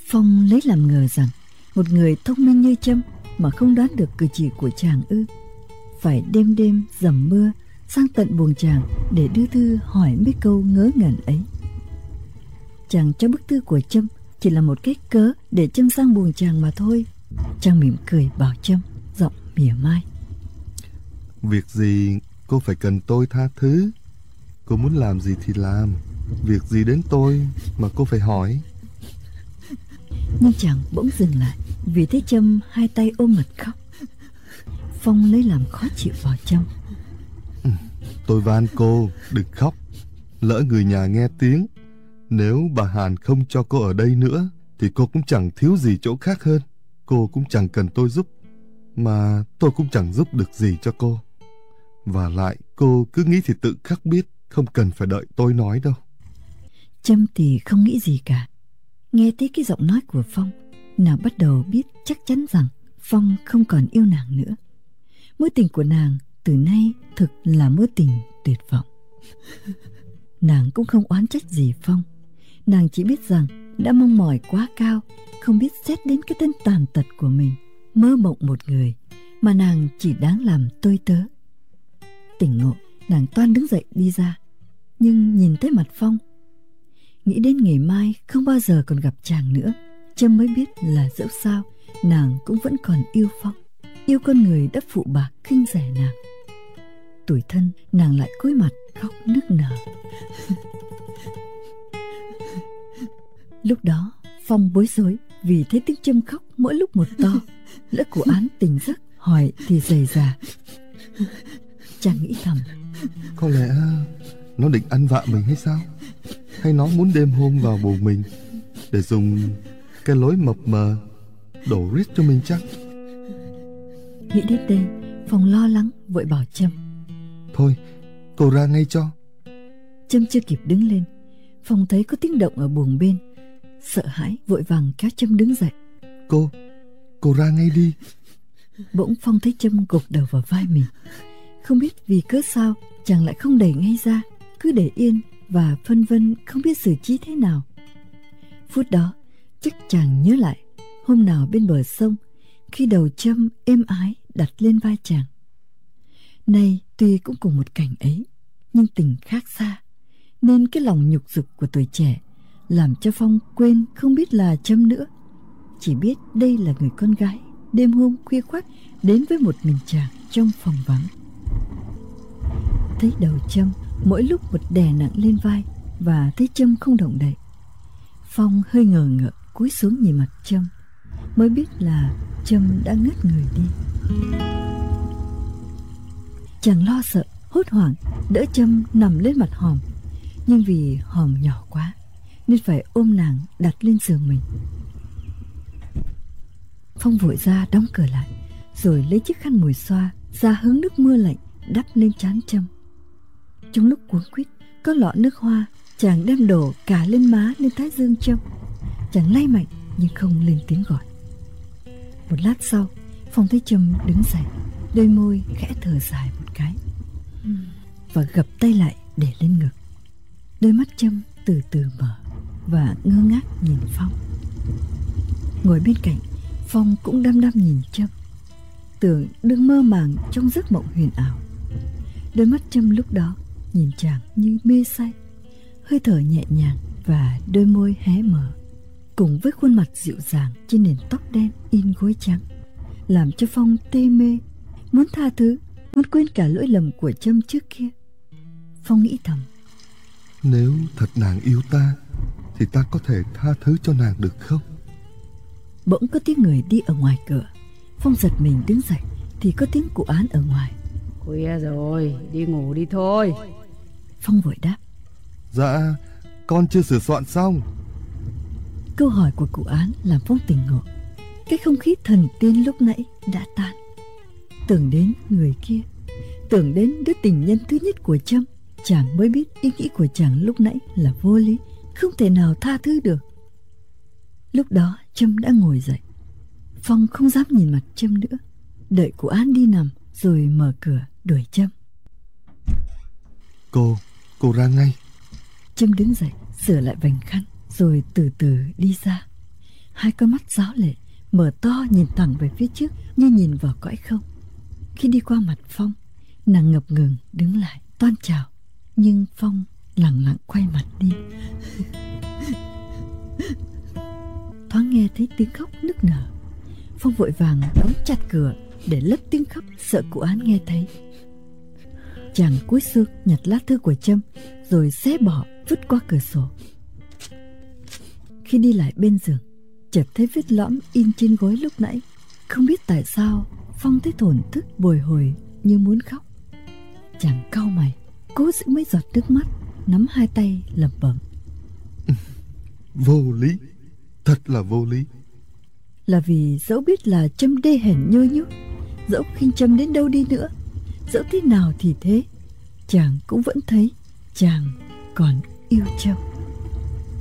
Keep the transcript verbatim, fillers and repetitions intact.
Phong lấy làm ngờ rằng một người thông minh như Trâm mà không đoán được cử chỉ của chàng ư. Phải đêm đêm dầm mưa sang tận buồng chàng để đưa thư hỏi mấy câu ngớ ngẩn ấy. Chàng cho bức thư của Trâm chỉ là một cái cớ để Trâm sang buồng chàng mà thôi. Chàng mỉm cười bảo Trâm, giọng mỉa mai: Việc gì cô phải cần tôi tha thứ. Cô muốn làm gì thì làm. Việc gì đến tôi mà cô phải hỏi. Nhưng chàng bỗng dừng lại vì thấy Trâm hai tay ôm mặt khóc. Phong lấy làm khó chịu vào Trâm: ừ, Tôi van cô đừng khóc. Lỡ người nhà nghe tiếng, nếu bà Hàn không cho cô ở đây nữa thì cô cũng chẳng thiếu gì chỗ khác hơn. Cô cũng chẳng cần tôi giúp, mà tôi cũng chẳng giúp được gì cho cô. Và lại cô cứ nghĩ thì tự khắc biết, không cần phải đợi tôi nói đâu. Trâm thì không nghĩ gì cả. Nghe thấy cái giọng nói của Phong, nàng bắt đầu biết chắc chắn rằng Phong không còn yêu nàng nữa. Mối tình của nàng từ nay thực là mối tình tuyệt vọng. Nàng cũng không oán trách gì Phong. Nàng chỉ biết rằng đã mong mỏi quá cao, không biết xét đến cái thân tàn tật của mình, mơ mộng một người mà nàng chỉ đáng làm tôi tớ. Tỉnh ngộ, nàng toan đứng dậy đi ra, nhưng nhìn thấy mặt Phong, nghĩ đến ngày mai không bao giờ còn gặp chàng nữa, Trâm mới biết là dẫu sao nàng cũng vẫn còn yêu Phong, yêu con người đã phụ bạc khinh rẻ nàng. Tủi thân, nàng lại cúi mặt khóc nức nở. Lúc đó Phong bối rối vì thấy tiếng Trâm khóc mỗi lúc một to. Lỡ Cụ Án tỉnh giấc hỏi thì rầy rà. Chàng nghĩ thầm: Có lẽ nó định ăn vạ mình hay sao? Hay nó muốn đêm hôm vào buồng mình để dùng cái lối mập mờ đổ riết cho mình chắc? Nghĩ đến đây, Phong lo lắng vội bảo Trâm: Thôi, cô ra ngay cho. Trâm chưa kịp đứng lên, Phong thấy có tiếng động ở buồng bên, sợ hãi vội vàng kéo Trâm đứng dậy. Cô, cô ra ngay đi. Bỗng Phong thấy Trâm gục đầu vào vai mình. Không biết vì cớ sao chàng lại không đẩy ngay ra, cứ để yên và phân vân không biết xử trí thế nào. Phút đó chắc chàng nhớ lại hôm nào bên bờ sông, khi đầu Trâm êm ái đặt lên vai chàng. Nay tuy cũng cùng một cảnh ấy, nhưng tình khác xa, nên cái lòng nhục dục của tuổi trẻ làm cho Phong quên không biết là Trâm nữa. Chỉ biết đây là người con gái đêm hôm khuya khoắt đến với một mình chàng trong phòng vắng. Thấy đầu Trâm mỗi lúc một đè nặng lên vai, và thấy Trâm không động đậy, Phong hơi ngờ ngợ cúi xuống nhìn mặt Trâm, mới biết là Trâm đã ngất người đi. Chàng lo sợ hốt hoảng đỡ Trâm nằm lên mặt hòm, nhưng vì hòm nhỏ quá nên phải ôm nàng đặt lên giường mình. Phong vội ra đóng cửa lại, rồi lấy chiếc khăn mùi xoa ra hứng nước mưa lạnh đắp lên trán Trâm. Trong lúc cuống quýt, có lọ nước hoa chàng đem đổ cả lên má lên thái dương Trâm. Chàng lay mạnh nhưng không lên tiếng gọi. Một lát sau, Phong thấy Trâm đứng dậy, đôi môi khẽ thở dài một cái và gập tay lại để lên ngực. Đôi mắt Trâm từ từ mở và ngơ ngác nhìn Phong. Ngồi bên cạnh, Phong cũng đăm đăm nhìn Trâm, tưởng đừng mơ màng trong giấc mộng huyền ảo. Đôi mắt Trâm lúc đó nhìn chàng như mê say, hơi thở nhẹ nhàng và đôi môi hé mở, cùng với khuôn mặt dịu dàng trên nền tóc đen in gối trắng, làm cho Phong tê mê, muốn tha thứ, muốn quên cả lỗi lầm của Trâm trước kia. Phong nghĩ thầm: Nếu thật nàng yêu ta thì ta có thể tha thứ cho nàng được không? Bỗng có tiếng người đi ở ngoài cửa. Phong giật mình đứng dậy thì có tiếng Cụ Án ở ngoài. Khuya rồi, đi ngủ đi thôi. Phong vội đáp: Dạ, con chưa sửa soạn xong. Câu hỏi của Cụ Án làm Phong tỉnh ngộ. Cái không khí thần tiên lúc nãy đã tan. Tưởng đến người kia, tưởng đến đứa tình nhân thứ nhất của Trâm, chàng mới biết ý nghĩ của chàng lúc nãy là vô lý, không thể nào tha thứ được. Lúc đó Trâm đã ngồi dậy. Phong không dám nhìn mặt Trâm nữa, đợi Cụ Án đi nằm rồi mở cửa đuổi Trâm. Cô, cô ra ngay. Trâm đứng dậy, sửa lại vành khăn rồi từ từ đi ra. Hai con mắt ráo lệ mở to nhìn thẳng về phía trước như nhìn vào cõi không. Khi đi qua mặt Phong, nàng ngập ngừng đứng lại toan chào, nhưng Phong lặng lặng quay mặt đi. Thoáng nghe thấy tiếng khóc nức nở. Phong vội vàng đóng chặt cửa để lấp tiếng khóc, sợ cụ Án nghe thấy. Chàng cúi xuống nhặt lá thư của Trâm rồi xé bỏ vứt qua cửa sổ. Khi đi lại bên giường, chợt thấy vết lõm in trên gối lúc nãy. Không biết tại sao Phong thấy thổn thức bồi hồi như muốn khóc. Chàng cau mày, cố giữ mấy giọt nước mắt, nắm hai tay lẩm bẩm. Vô lý, thật là vô lý. Là vì dẫu biết là Trâm đê hèn nhơ nhút, dẫu khinh Trâm đến đâu đi nữa, dẫu thế nào thì thế, chàng cũng vẫn thấy chàng còn yêu Trâm.